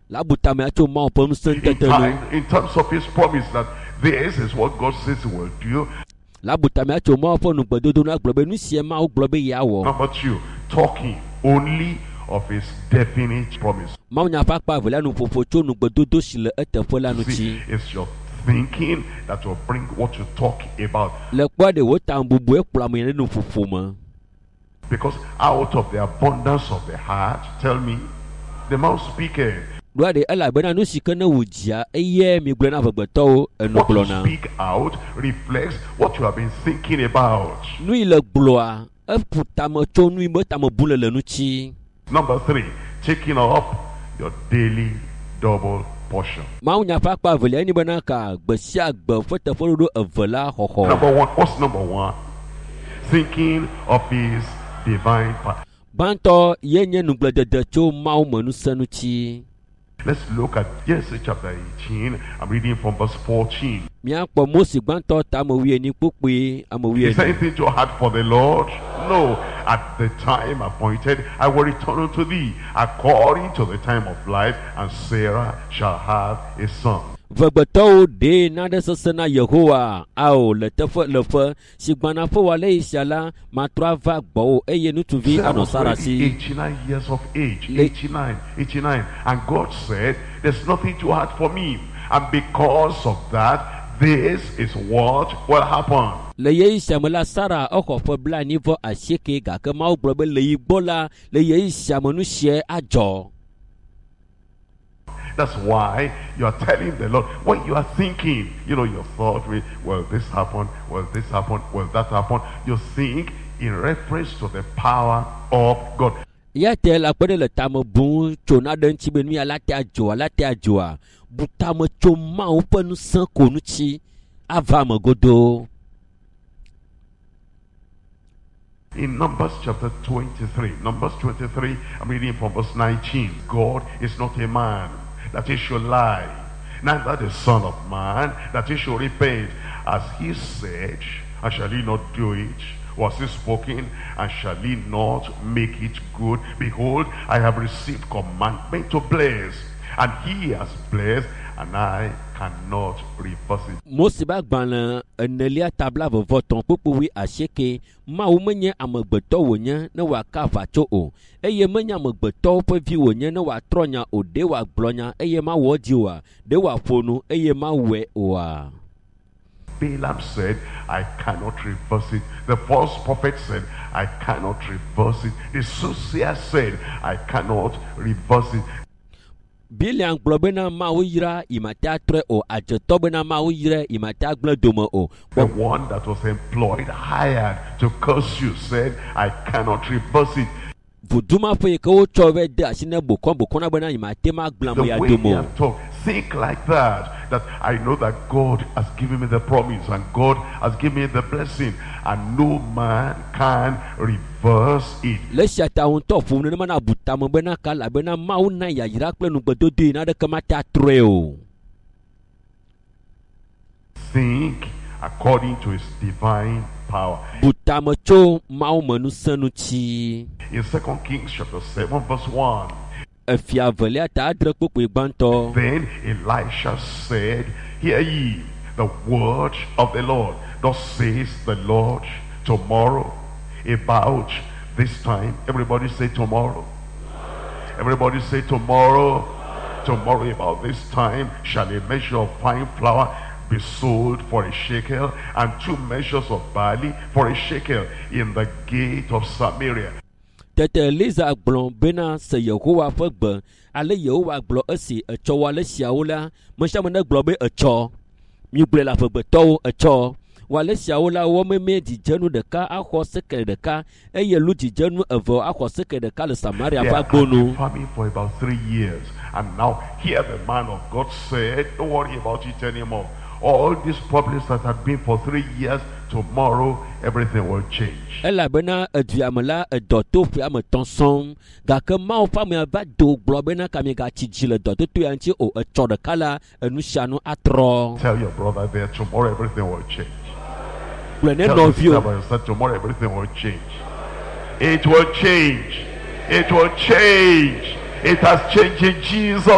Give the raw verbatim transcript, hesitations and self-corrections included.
La butame acho mau pom In, sentetenu. time, in terms of his promise that this is what God says he will do. La butame acho mau pom nugbedodo na gbobe nu sie ma o gbobe yawo. Number two, talking only of his definite promise. Mau nya pakpa vela nu fofo cho nugbedodo sile etefo la nu See, chi. it's your thinking that will bring what you talk about. Le kwa de wo tambubu e kpla me nu fofo ma. Because out of the abundance of the heart, tell me, the mouth speaketh. Lwa de ela bena nu sikana wujia eye mi gblena vegbeto enu What you glona. speak out reflects what you have been thinking about. Nu ile gloa e putame cho nu mo tame bule le nu chi. Number three, taking up your daily double portion. Mau nya pakpa vela ni bena ka gbesia gbe fetefo do evela hoho. Number one, what's number one? Thinking of his divine power. Banto yenye nugledede cho mau menu senu chi. Let's look at Genesis chapter eighteen. I'm reading from verse fourteen. Mia kpo Mose banto ta mo wie ni pope amowie Is there ni. anything too hard for the Lord? No. At the time appointed, I will return unto thee according to the time of life, and Sarah shall have a son. Vegbeto de na de sesena Yehowa ao le tefe le fe sigbana fo wale ishala matra va gbo eye nutuvi Sarah ano was already sarasi. eighty-nine years of age. Le- eighty-nine, eighty-nine. And God said, there's nothing too hard for me. And because of that, this is what will happen. Le ye ishamela Sara oko fo bla nivo asieke ga ke ma ogbo be le igbola le ye ishamonu she ajo. That's why you are telling the Lord, when you are thinking, you know, your thought, will this happen? Will this happen? Will that happen? You think in reference to the power of God. Ya tel akpede le tame bun chona den chi be nu ala te ajo ala te ajo a butame cho ma o pe nu san ko nu chi ava me godo. In Numbers chapter twenty-three, Numbers twenty-three, I'm reading from verse nineteen. God is not a man that he should lie, neither the son of man that he should repent. As he said, and shall he not do it? Was he spoken, and shall he not make it good? Behold, I have received commandment to bless, and he has blessed, and I cannot reverse it. Mose ba gbana enelia tabla vovo ton popowi asieke ma wo menye amegbeto wonya ne wa ka vacho o eye menye amegbeto pe vi wonya ne wa tronya o de wa gblonya eye ma wo di wa de wa fonu eye ma we o a. Balaam said, I cannot reverse it. The false prophet said, I cannot reverse it. The soothsayer said, I cannot reverse it. Bilian globena ma wo yira imata tre o ajeto bena ma wo yira imata gble domo o. The one that was employed, hired to curse you, said, I cannot reverse it. Vuduma fe ke wo chove de asine bokon bokon na bena imate ma The gblamo ya way they domo. have talked, think like that, that I know that God has given me the promise, and God has given me the blessing, and no man can reverse it. Le shata un to fu ne mana butama bena kala bena ma una ya yira kple nu gbedodo na de kamata tre o. Think according to his divine power. Butama cho ma o menu sanu chi. In Second Kings chapter seven verse one, Efia velia ta adre popo igbanto. then Elisha said, hear ye the word of the Lord. Thus says the Lord, tomorrow about this time. Everybody say tomorrow. Everybody say tomorrow. Tomorrow about this time shall a measure of fine flour be sold for a shekel, and two measures of barley for a shekel in the gate of Samaria. Tete Eliza gblon bena se Yehowa fe gbe ale Yehowa gblɔ esi etsɔ wa le siawo la mesiame ne gblɔ be etsɔ mi gblɔe le aƒegbetɔwo etsɔ wa le siawo la wɔ meme dzidzenu ɖeka axɔ seke ɖeka eye lu dzidzenu eve axɔ seke ɖeka le Samaria They ƒe had agbonu. been farming for about three years, and now here the man of God said, don't worry about it anymore. All these problems that had been for three years, tomorrow everything will change. Elabena eduame la edɔ to ƒe ame etɔ̃ sɔŋ gake Mawu ƒe ame va do gblɔ bena kami gatsi dzi le dɔtoto ya ŋuti o etsɔ ɖeka la enu sia nu atrɔ. Tell your brother there, tomorrow everything will change. Gblɔ ne Tell your sister nɔviwo. by yourself, tomorrow everything will change. It will change. It will change. It has changed in Jesus'